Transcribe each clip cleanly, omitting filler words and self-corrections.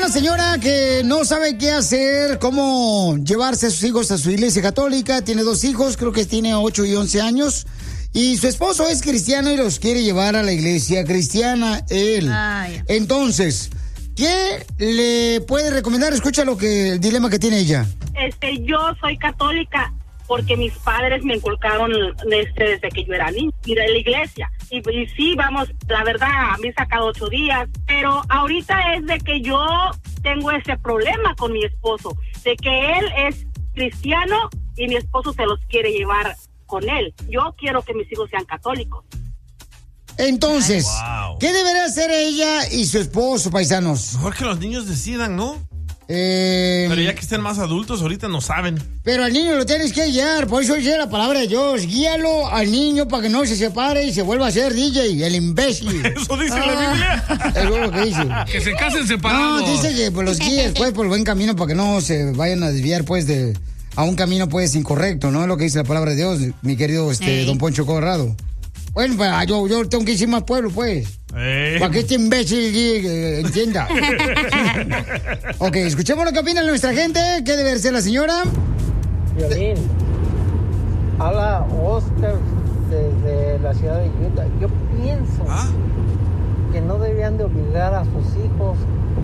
una señora que no sabe qué hacer, cómo llevarse a sus hijos a su iglesia católica. Tiene 2 hijos, creo que tiene 8 y 11 años. Y su esposo es cristiano y los quiere llevar a la iglesia cristiana, él. Entonces, ¿qué le puede recomendar? Escucha el dilema que tiene ella. Yo soy católica porque mis padres me inculcaron desde que yo era niña, ir a la iglesia. Y sí, vamos, la verdad, me he sacado 8 días, pero ahorita es de que yo tengo ese problema con mi esposo, de que él es cristiano y mi esposo se los quiere llevar con él. Yo quiero que mis hijos sean católicos. Entonces, ¿qué debería hacer ella y su esposo, paisanos? Mejor que los niños decidan, ¿no? Pero ya que estén más adultos, ahorita no saben. Pero al niño lo tienes que guiar, por eso dice la palabra de Dios. Guíalo al niño para que no se separe y se vuelva a ser DJ, el imbécil. Eso dice la Biblia. Eso es lo que dice. Que se casen separados. No, dice que pues, los guíes pues, por el buen camino para que no se vayan a desviar pues a un camino pues incorrecto, ¿no? Es lo que dice la palabra de Dios, mi querido don Poncho Corrado. Bueno, pues yo tengo que decir más pueblo, pues. Para que este imbécil entienda. Ok, escuchemos lo que opina nuestra gente. ¿Qué debe ser la señora? Violín. Habla Oscar desde la ciudad de Utah. Yo pienso que no deberían de obligar a sus hijos.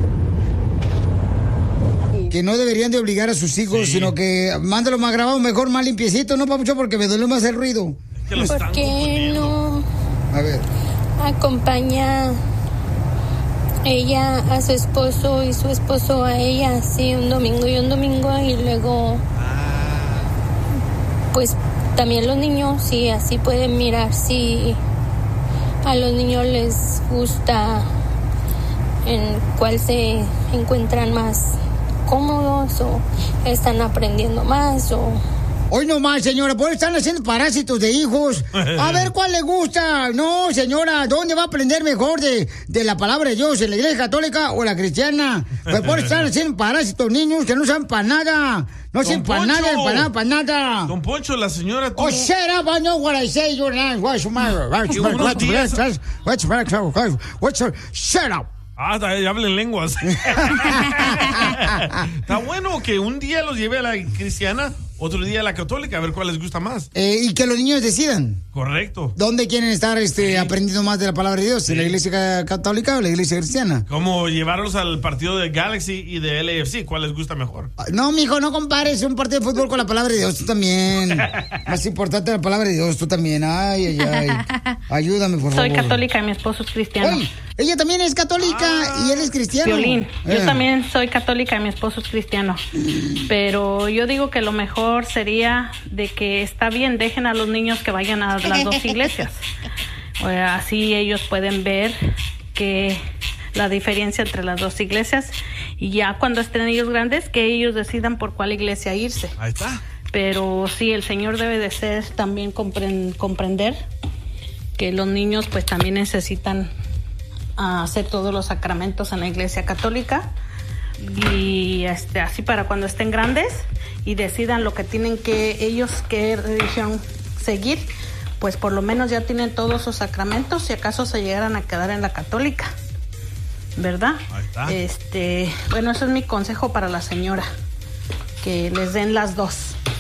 Que no deberían de obligar a sus hijos, sino que mándalo más grabado, mejor más limpiecito, ¿no, papucho? Porque me duele más el ruido. ¿Por qué no a ver. acompaña ella a su esposo y su esposo a ella, así un domingo y luego pues también los niños, sí, así pueden mirar si a los niños les gusta, en cuál se encuentran más cómodos o están aprendiendo más o... Hoy nomás, señora, por están haciendo parásitos de hijos. A ver cuál le gusta. No, señora, ¿dónde va a aprender mejor de la palabra de Dios? ¿En la iglesia católica o la cristiana? Pues por están haciendo parásitos niños que no saben para nada. No saben para nada, para nada. Don Poncho, la señora... Oh, shut up, I know what I say. You're not. What's the matter? Shut up. Ya hablen lenguas. Está bueno que un día los lleve a la cristiana, otro día a la católica, a ver cuál les gusta más. Y que los niños decidan. Correcto. ¿Dónde quieren estar aprendiendo más de la palabra de Dios? ¿En la iglesia católica o la iglesia cristiana? Como llevarlos al partido de Galaxy y de LAFC, ¿cuál les gusta mejor? No, mijo, no compares un partido de fútbol con la palabra de Dios, tú también. Más importante la palabra de Dios, tú también. Ay. Ayúdame, por favor. Soy católica y mi esposo es cristiano. Oye, ella también es católica y él es cristiano. Violín, yo también soy católica y mi esposo es cristiano. Pero yo digo que lo mejor sería de que está bien, dejen a los niños que vayan a las 2 iglesias. Así ellos pueden ver que la diferencia entre las 2 iglesias, y ya cuando estén ellos grandes, que ellos decidan por cuál iglesia irse. Ahí está. Pero sí, el Señor debe de ser también comprender que los niños pues también necesitan hacer todos los sacramentos en la iglesia católica, y así para cuando estén grandes y decidan lo que tienen que ellos, qué religión seguir, pues por lo menos ya tienen todos sus sacramentos, si acaso se llegaran a quedar en la católica, ¿verdad? Ahí está. Bueno, eso es mi consejo para la señora, que les den las dos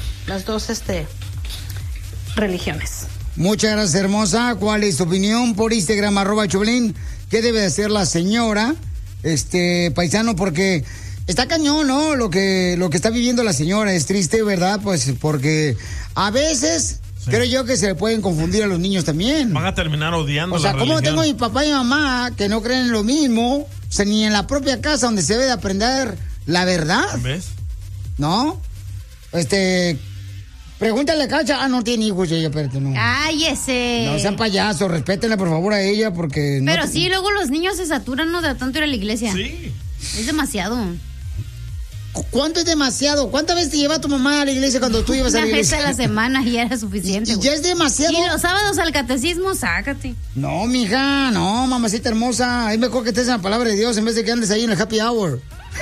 religiones. Muchas gracias, hermosa. ¿Cuál es tu opinión? Por Instagram, @Choplin. ¿Qué debe hacer la señora, paisano? Porque está cañón, ¿no? Lo que está viviendo la señora es triste, ¿verdad? Pues porque a veces creo yo que se le pueden confundir a los niños también. Van a terminar odiando. O sea, la ¿cómo religión? tengo a mi papá y mamá que no creen en lo mismo? O sea, ni en la propia casa donde se debe de aprender la verdad. ¿Ves? ¿No? Pregúntale a Cacha. No tiene hijos ella, espérate, no. Ay, ese. No sean payasos, respétenle por favor a ella porque... Pero sí, luego los niños se saturan, ¿no? De tanto ir a la iglesia. Sí. Es demasiado. ¿Cuánto es demasiado? ¿Cuántas veces te lleva tu mamá a la iglesia cuando tú ibas a la iglesia? Una vez a la semana y ya era suficiente. ¿Y ya es demasiado? Y los sábados al catecismo, sácate. No, mija, no, mamacita hermosa. Es mejor que estés en la palabra de Dios en vez de que andes ahí en el happy hour.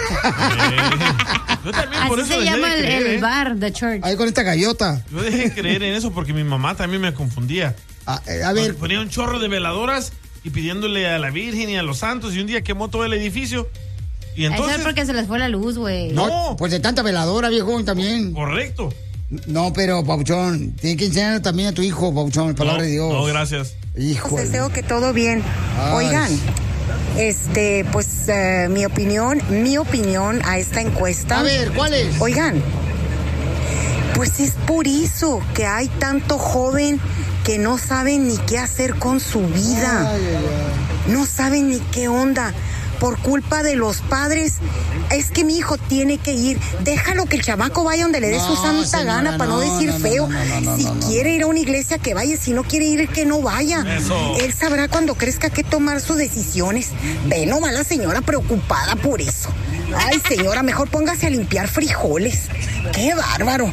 Yo también por Así eso se llama dejé de creer, el bar, the church. Ahí con esta gallota. Yo dejé de creer en eso porque mi mamá también me confundía. A ver. Ponía un chorro de veladoras y pidiéndole a la Virgen y a los santos, y un día quemó todo el edificio Y entonces... Eso es porque se les fue la luz, güey. No, pues de tanta veladora, viejo, también. Correcto. No, pero, Pauchón, tienes que enseñar también a tu hijo, Pauchón, palabra de Dios. No, gracias. Hijo. Pues deseo que todo bien. Oigan, pues mi opinión a esta encuesta. A ver, ¿cuál es? Oigan, pues es por eso que hay tanto joven que no saben ni qué hacer con su vida. No saben ni qué onda. Por culpa de los padres, es que mi hijo tiene que ir. Déjalo que el chamaco vaya donde le dé su santa gana, para no decir feo. Si quiere ir a una iglesia, que vaya. Si no quiere ir, que no vaya. Eso. Él sabrá cuando crezca qué tomar sus decisiones. Ve nomás la señora preocupada por eso. Ay, señora, mejor póngase a limpiar frijoles. ¡Qué bárbaro!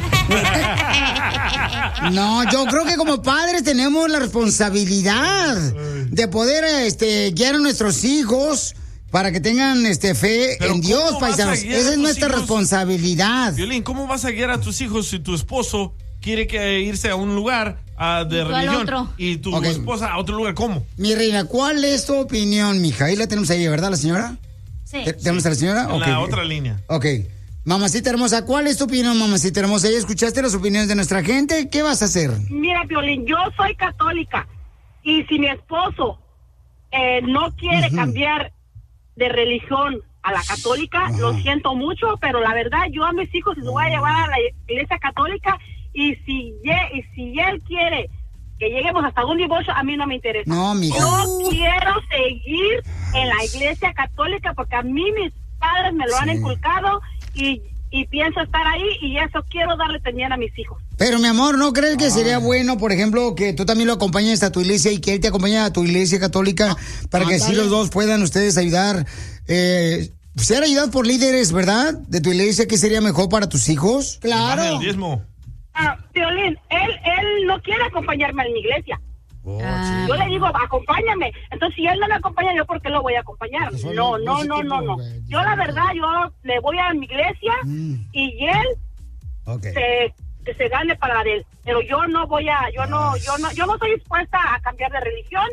No, yo creo que como padres tenemos la responsabilidad de poder guiar a nuestros hijos para que tengan fe en Dios, paisanos. Esa es nuestra responsabilidad. Violín, ¿cómo vas a guiar a tus hijos si tu esposo quiere irse a un lugar de religión y tu esposa a otro lugar? ¿Cómo? Mi reina, ¿cuál es tu opinión, mija? Ahí la tenemos ahí, ¿verdad, la señora? Sí. ¿Tenemos a la señora? En la otra línea. Ok. Mamacita hermosa, ¿cuál es tu opinión, mamacita hermosa? ¿Ya escuchaste las opiniones de nuestra gente? ¿Qué vas a hacer? Mira, Violín, yo soy católica y si mi esposo no quiere cambiar de religión a la católica, lo siento mucho, pero la verdad, yo a mis hijos los voy a llevar a la iglesia católica y si él quiere que lleguemos hasta un divorcio, a mí no me interesa. No, mija. Yo quiero seguir en la iglesia católica porque a mí mis padres me lo han inculcado y pienso estar ahí y eso quiero darle también a mis hijos. Pero, mi amor, ¿no crees que sería bueno, por ejemplo, que tú también lo acompañes a tu iglesia y que él te acompañe a tu iglesia católica para que así los dos puedan ustedes ayudar, ser ayudados por líderes, ¿verdad? De tu iglesia, ¿qué sería mejor para tus hijos? Claro. El diezmo. Violín, él no quiere acompañarme a mi iglesia. Yo le digo, acompáñame. Entonces, si él no me acompaña, ¿yo por qué lo voy a acompañar? No. Yo, la verdad, yo le voy a mi iglesia y él que se gane para él. Pero yo no voy a, yo no estoy dispuesta a cambiar de religión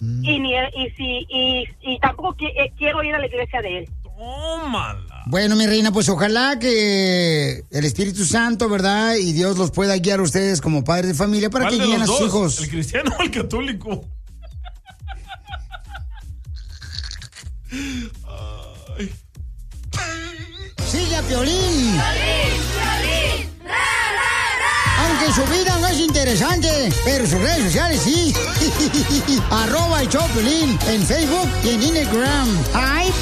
y tampoco quiero ir a la iglesia de él. Tómala. Bueno, mi reina, pues ojalá que el Espíritu Santo, ¿verdad? Y Dios los pueda guiar a ustedes como padres de familia para que guíen a sus hijos. ¿El cristiano o el católico? ¡Sigue a Piolín! Aunque su vida no es interesante, pero sus redes sociales sí. @el show Piolín en Facebook y en Instagram. ¡Ay!